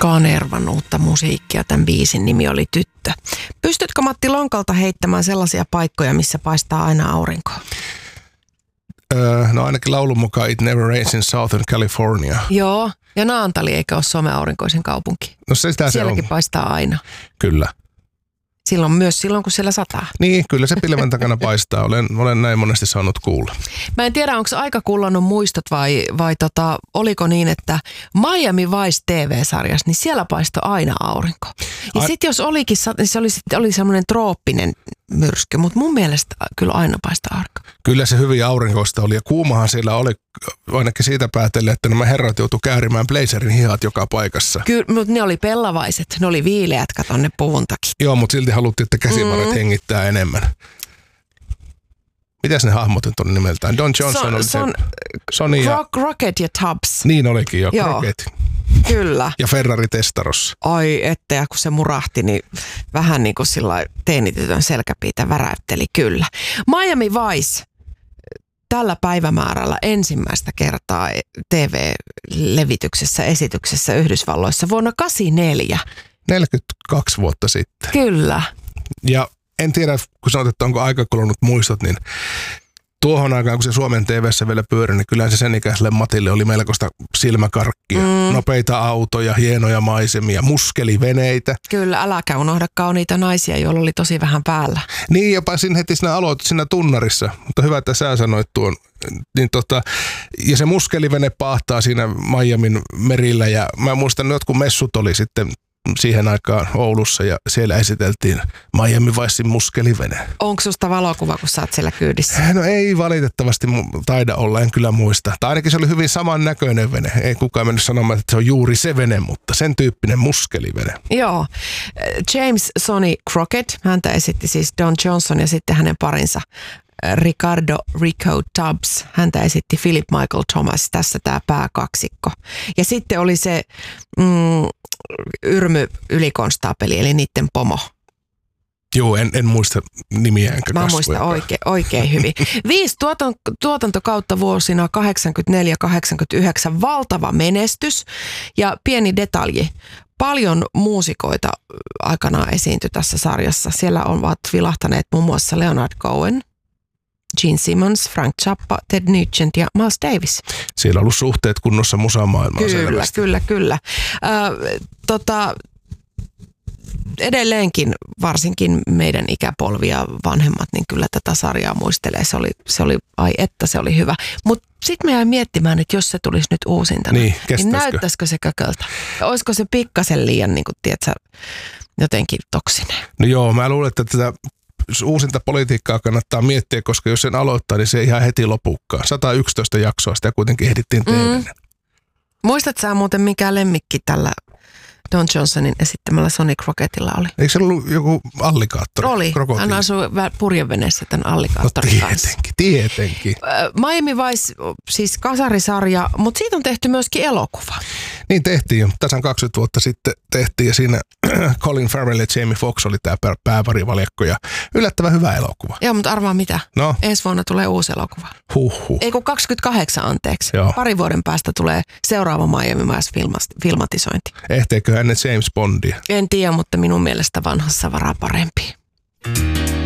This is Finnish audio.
Kanervan uutta musiikkia. Tämän biisin nimi oli Tyttö. Pystytkö Matti Lonkalta heittämään sellaisia paikkoja, missä paistaa aina aurinko? No ainakin laulun mukaan It Never Rains in Southern California. Joo, ja Naantali eikä ole Suomen aurinkoisin kaupunki. No sielläkin paistaa aina. Kyllä. Silloin, kun siellä sataa. Niin, kyllä se pilven takana paistaa. Olen näin monesti saanut kuulla. Mä en tiedä, onko aika kullannut muistot vai oliko niin, että Miami Vice TV-sarjassa, niin siellä paistoi aina aurinko. Ja sitten jos olikin, niin se oli semmoinen trooppinen myrsky, mutta mun mielestä kyllä aina paistaa aurinko. Kyllä se hyvin aurinkoista oli ja kuumahan siellä oli, ainakin siitä päätellen, että nämä herrat joutu käärimään blazerin hihat joka paikassa. Kyllä, mutta ne oli pellavaiset, ne oli viileät, kato ne puvun takia. Joo, mutta silti haluttiin, että käsivarret hengittää enemmän. Mitäs ne hahmot on nimeltään? Don Johnson oli se Sonny ja... Rocket ja Tubbs. Niin olikin jo, Rocket. Kyllä. Ja Ferrari Testarossa. Ai etteä, kun se murahti, niin vähän niin kuin sillä teinitytön selkäpiitä väräytteli, kyllä. Miami Vice tällä päivämäärällä ensimmäistä kertaa TV-levityksessä, esityksessä Yhdysvalloissa vuonna 1984. 42 vuotta sitten. Kyllä. Ja en tiedä, kun sanot, että onko aika kulunut muistot, niin tuohon aikaan, kun se Suomen TV:ssä vielä pyöri, niin kyllähän se sen ikäiselle Matille oli melkoista silmäkarkkia. Nopeita autoja, hienoja maisemia, muskeliveneitä. Kyllä, äläkä unohdakaan niitä naisia, joilla oli tosi vähän päällä. Niin, jopa sinä aloitit siinä tunnarissa, mutta hyvä, että sä sanoit tuon. Niin ja se muskelivene pahtaa siinä Miamin merillä ja mä muistan, että jotkut messut oli sitten siihen aikaan Oulussa ja siellä esiteltiin Miami Vicein muskelivene. Onko susta valokuva, kun sä oot siellä kyydissä? No ei valitettavasti taida olla, en kyllä muista. Tai ainakin se oli hyvin samannäköinen vene. Ei kukaan mennyt sanomaan, että se on juuri se vene, mutta sen tyyppinen muskelivene. Joo. James Sonny Crockett, häntä esitti siis Don Johnson ja sitten hänen parinsa Ricardo Rico Tubbs. Häntä esitti Philip Michael Thomas. Tässä tämä pääkaksikko. Ja sitten oli se Yrmy ylikonstaapeli, eli niiden pomo. Joo, en muista nimiä enkä kasvoja. Mä muistan oikein hyvin. 5 tuotantokautta vuosina 84-89, valtava menestys ja pieni detalji. Paljon muusikoita aikanaan esiintyi tässä sarjassa. Siellä ovat vilahtaneet muun muassa Leonard Cohen, Gene Simmons, Frank Zappa, Ted Nugent ja Miles Davis. Siellä on ollut suhteet kunnossa musamaailmaan selvästi. Kyllä. Edelleenkin varsinkin meidän ikäpolvi ja vanhemmat, niin kyllä tätä sarjaa muistelee. Se oli hyvä. Mutta sitten me jäin miettimään, että jos se tulisi nyt uusintana, niin näyttäisikö se kököltä? Olisiko se pikkasen liian, niin kuin tiedätkö, jotenkin toksinen? No joo, mä luulen, että tätä uusinta politiikkaa kannattaa miettiä, koska jos sen aloittaa, niin se ihan heti lopukkaan. 111 jaksoa sitä kuitenkin ehdittiin tehdä. Muistatko sä muuten, mikä lemmikki tällä Don Johnsonin esittämällä Sonny Crockettilla oli? Eikö se ollut joku allikaattori? Oli. Hän asui purjeveneessä tämän allikaattorin kanssa. Tietenkin. Miami Vice, siis kasarisarja, mutta siitä on tehty myöskin elokuva. Niin tehtiin jo. Tasan 20 vuotta sitten tehtiin ja siinä Colin Farrell ja Jamie Foxx oli tämä pääparivaljakko ja yllättävän hyvä elokuva. Joo, mutta arvaa mitä? No. Ensi vuonna tulee uusi elokuva. Ei kun 28, anteeksi. Joo. Pari vuoden päästä tulee seuraava Miami Vice filmatisointi. Ehteekö hänet James Bondia? En tiedä, mutta minun mielestä vanhassa varaa parempi.